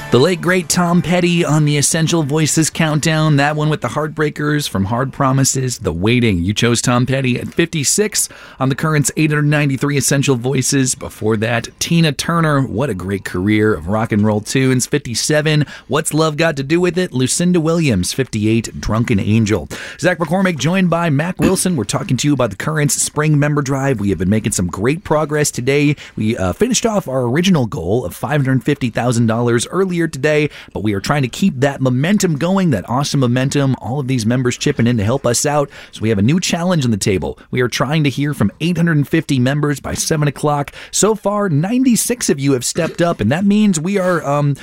The late, great Tom Petty on the Essential Voices Countdown. That one with the Heartbreakers from Hard Promises, The Waiting. You chose Tom Petty at 56 on the Current's 893 Essential Voices. Before that, Tina Turner. What a great career of rock and roll tunes. 57, What's Love Got to Do With It? Lucinda Williams. 58, Drunken Angel. Zach McCormick joined by Mac Wilson. We're talking to you about the Current's Spring Member Drive. We have been making some great progress today. We finished off our original goal of $550,000 earlier today, but we are trying to keep that momentum going, that awesome momentum, all of these members chipping in to help us out. So we have a new challenge on the table. We are trying to hear from 850 members by 7 o'clock. So far, 96 of you have stepped up, and that means we are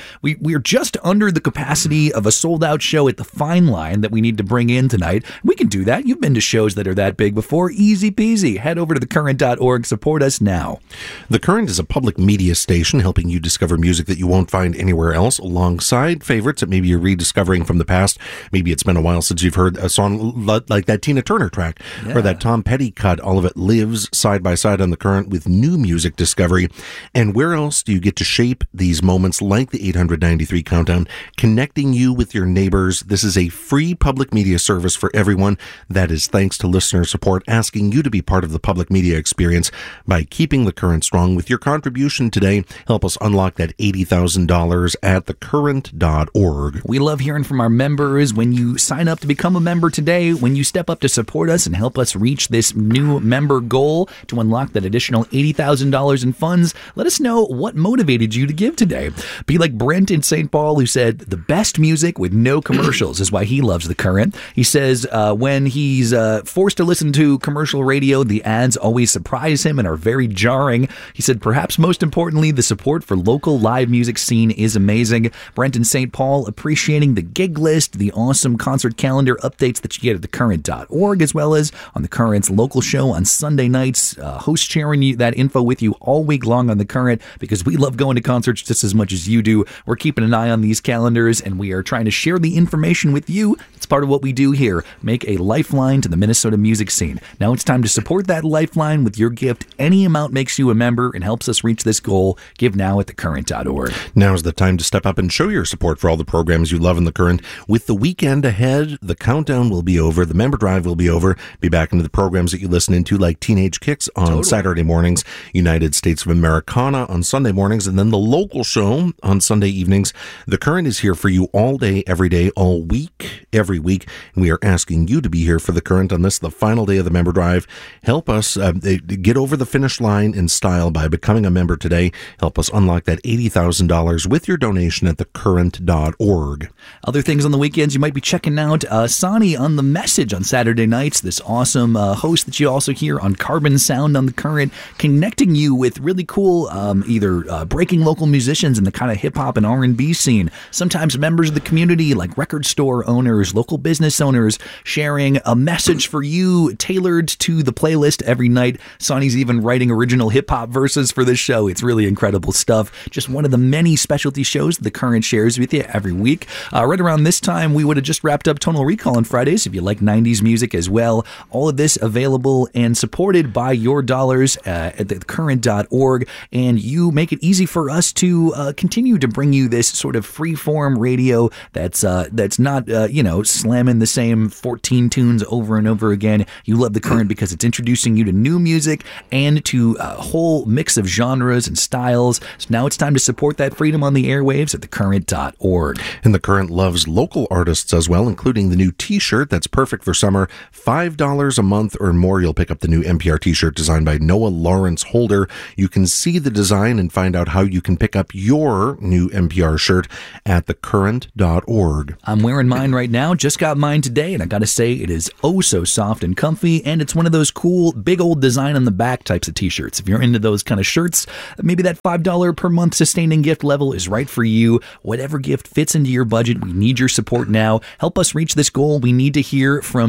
just under the capacity of a sold-out show at the Fine Line that we need to bring in tonight. We can do that. You've been to shows that are that big before. Easy peasy. Head over to thecurrent.org. Support us now. The Current is a public media station helping you discover music that you won't find anywhere else, alongside favorites that maybe you're rediscovering from the past. Maybe it's been a while since you've heard a song like that Tina Turner track or that Tom Petty cut. All of it lives side by side on the Current with new music discovery. And where else do you get to shape these moments like the 893 Countdown, connecting you with your neighbors? This is a free public media service for everyone. That is thanks to listener support, asking you to be part of the public media experience by keeping the Current strong with your contribution today. Help us unlock that $80,000 at thecurrent.org. We love hearing from our members. When you sign up to become a member today, when you step up to support us and help us reach this new member goal to unlock that additional $80,000 in funds, let us know what motivated you to give today. Be like Brent in St. Paul, who said the best music with no commercials is why he loves the Current. He says when he's forced to listen to commercial radio, the ads always surprise him and are very jarring. He said perhaps most importantly, the support for local live music scene is amazing. Brent in St. Paul appreciating the gig list, the awesome concert calendar updates that you get at thecurrent.org, as well as on the Current's local show on Sunday nights. Host sharing that info with you all week long on the Current because we love going to concerts just as much as you do. We're keeping an eye on these calendars and we are trying to share the information with you. It's part of what we do here. Make a lifeline to the Minnesota music scene. Now it's time to support that lifeline with your gift. Any amount makes you a member and helps us reach this goal. Give now at thecurrent.org. Now's the time to step up and show your support for all the programs you love in the Current. With the weekend ahead, the countdown will be over, the member drive will be over. Be back into the programs that you listen into, like Teenage Kicks on Saturday mornings, United States of Americana on Sunday mornings, and then the local show on Sunday evenings. The Current is here for you all day, every day, all week, every week. And we are asking you to be here for the Current on this, the final day of the member drive. Help us get over the finish line in style by becoming a member today. Help us unlock that $80,000 with your donation at thecurrent.org. Other things on the weekends, you might be checking out Sonny on The Message on Saturday nights, this awesome host that you also hear on Carbon Sound on the Current, connecting you with really cool either breaking local musicians in the kind of hip-hop and R&B scene, sometimes members of the community like record store owners, local business owners, sharing a message for you tailored to the playlist every night. Sonny's even writing original hip-hop verses for this show. It's really incredible stuff. Just one of the many specialty shows the Current shares with you every week. Right around this time, we would have just wrapped up Tonal Recall on Fridays. If you like 90s music as well, all of this available and supported by your dollars at thecurrent.org. And you make it easy for us to continue to bring you this sort of free-form radio that's not, slamming the same 14 tunes over and over again. You love the Current because it's introducing you to new music and to a whole mix of genres and styles. So now it's time to support that freedom on the airwaves at thecurrent.org. And the Current loves local artists as well, including the new t-shirt that's perfect for summer. $5 a month or more, you'll pick up the new NPR t-shirt designed by Noah Lawrence Holder. You can see the design and find out how you can pick up your new NPR shirt at thecurrent.org. I'm wearing mine right now. Just got mine today, and I gotta say, it is oh so soft and comfy, and it's one of those cool, big old design on the back types of t-shirts. If you're into those kind of shirts, maybe that $5 per month sustaining gift level is right for you. Whatever gift fits into your budget, we need your support now. Help us reach this goal. We need to hear from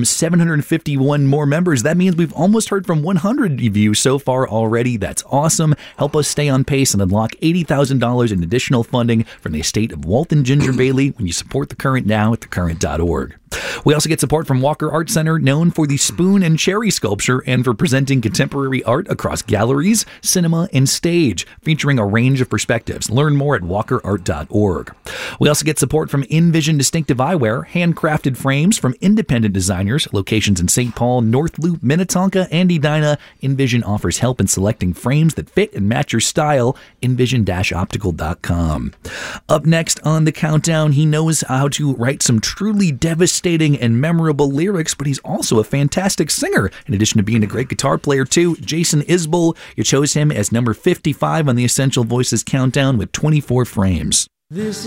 751 more members. That means we've almost heard from 100 of you so far already. That's awesome. Help us stay on pace and unlock $80,000 in additional funding from the estate of Walt and Ginger Bailey when you support the Current now at thecurrent.org. We also get support from Walker Art Center, known for the spoon and cherry sculpture and for presenting contemporary art across galleries, cinema, and stage, featuring a range of perspectives. Learn more at walkerart.com. envisionoptical.org. We also get support from Envision Distinctive Eyewear, handcrafted frames from independent designers, locations in St. Paul, North Loop, Minnetonka, and Edina. Envision offers help in selecting frames that fit and match your style. Envision-optical.com. Up next on the countdown, he knows how to write some truly devastating and memorable lyrics, but he's also a fantastic singer, in addition to being a great guitar player too. Jason Isbell, you chose him as number 55 on the Essential Voices countdown with 24 frames.